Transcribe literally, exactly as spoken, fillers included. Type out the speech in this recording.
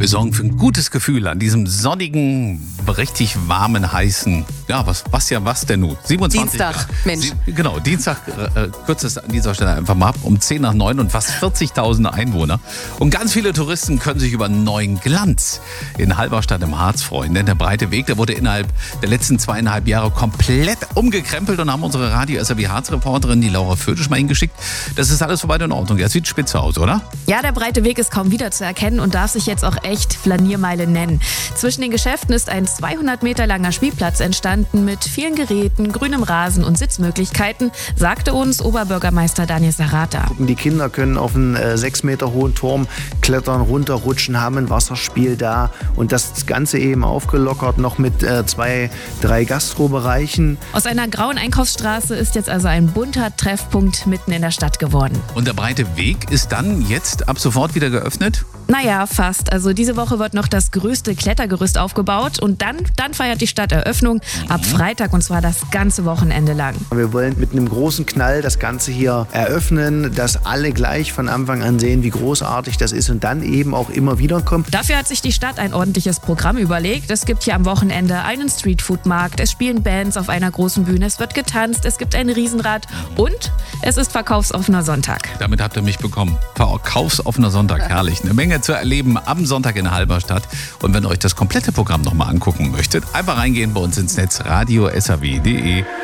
Wir sorgen für ein gutes Gefühl an diesem sonnigen, richtig warmen, heißen, ja, was, was ja was denn nun? siebenundzwanzig Dienstag, Grad. Mensch. Sie, genau, Dienstag, äh, kürzt es an dieser Stelle einfach mal ab, um zehn nach neun und fast vierzigtausend Einwohner. Und ganz viele Touristen können sich über einen neuen Glanz in Halberstadt im Harz freuen. Denn der breite Weg, der wurde innerhalb der letzten zweieinhalb Jahre komplett umgekrempelt und haben unsere Radio-S R W Harz-Reporterin, die Laura Fötisch, mal hingeschickt. Das ist alles soweit in Ordnung. Er sieht spitze aus, oder? Ja, der breite Weg ist kaum wieder zu erkennen und darf sich jetzt auch echt Flaniermeile nennen. Zwischen den Geschäften ist ein zweihundert Meter langer Spielplatz entstanden mit vielen Geräten, grünem Rasen und Sitzmöglichkeiten, sagte uns Oberbürgermeister Daniel Sarata. Die Kinder können auf einen äh, sechs Meter hohen Turm klettern, runterrutschen, haben ein Wasserspiel da und das Ganze eben aufgelockert noch mit äh, zwei, drei Gastrobereichen. Aus einer grauen Einkaufsstraße ist jetzt also ein bunter Treffpunkt mitten in der Stadt geworden. Und der breite Weg ist dann jetzt ab sofort wieder geöffnet? Naja, fast. Also diese Woche wird noch das größte Klettergerüst aufgebaut und dann, dann feiert die Stadt Eröffnung ab Freitag und zwar das ganze Wochenende lang. Wir wollen mit einem großen Knall das Ganze hier eröffnen, dass alle gleich von Anfang an sehen, wie großartig das ist und dann eben auch immer wieder kommen. Dafür hat sich die Stadt ein ordentliches Programm überlegt. Es gibt hier am Wochenende einen Streetfood-Markt, es spielen Bands auf einer großen Bühne, es wird getanzt, es gibt ein Riesenrad und es ist verkaufsoffener Sonntag. Damit habt ihr mich bekommen. Verkaufsoffener Sonntag, herrlich. Eine Menge zu erleben am Sonntag in Halberstadt. Und wenn ihr euch das komplette Programm nochmal angucken möchtet, einfach reingehen bei uns ins Netz radio s r w punkt d e.